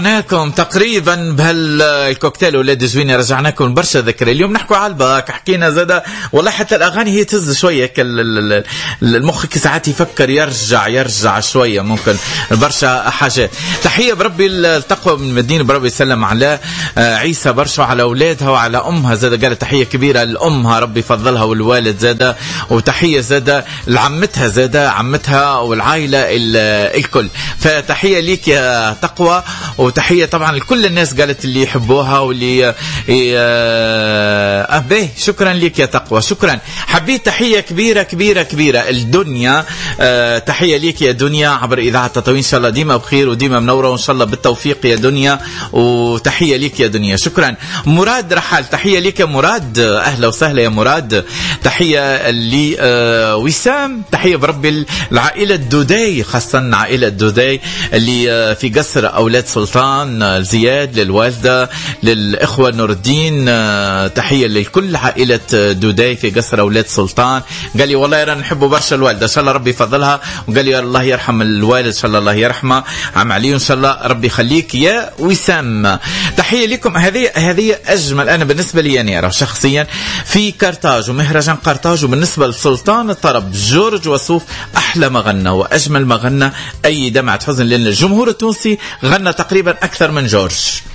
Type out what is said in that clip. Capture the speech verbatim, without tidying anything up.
رجعناكم تقريبا بهالكوكتيل ولاد زوينة، رجعناكم برشا ذكرى. اليوم نحكوا على الباك، حكينا زادا والله حتى الأغاني هي تهز شوية، المخ ساعات يفكر يرجع يرجع شوية، ممكن برشا حاجات. تحية بربي التقوى من مدينة، بربي يسلم على عيسى برشا وعلى أولادها وعلى أمها زادا، قالت تحية كبيرة لأمها ربي يفضلها والوالد زادا، وتحية زادا لعمتها زادا، عمتها والعائلة الكل. فتحية ليك يا تقوى، وتحية طبعا لكل الناس قالت اللي يحبوها واللي أبيه. شكرا لك يا تقوى، شكرا. حبيت تحية كبيرة كبيرة كبيرة الدنيا، أه تحية لك يا دنيا عبر إذاعة تطوين، إن شاء الله ديما بخير وديما منورة وإن شاء الله بالتوفيق يا دنيا، وتحية لك يا دنيا. شكرا. مراد رحال، تحية لك يا مراد، أهلا وسهلا يا مراد. تحية لي أه وسام، تحية بربي العائلة الدوداي، خاصة عائلة الدوداي اللي في قصر أولاد سلطان زياد، للوالدة للإخوة نور الدين، تحية لكل عائلة دوداي في قصر أولاد سلطان. قال لي والله يرى نحبه برشا الوالدة، إن شاء الله ربي يفضلها، وقال لي الله يرحم الوالد، إن شاء الله الله يرحمه عم علي، إن شاء الله ربي يخليك يا وسام. تحية لكم. هذه هذه أجمل أنا بالنسبة لي يعني أرى شخصيا في كارتاج ومهرجان قرطاج، وبالنسبة لسلطان الطرب جورج وسوف أحلى ما غنى وأجمل ما غنى أي دمعة حزن، لأن الجمهور التونسي غنى تقريبا أكثر من جورج.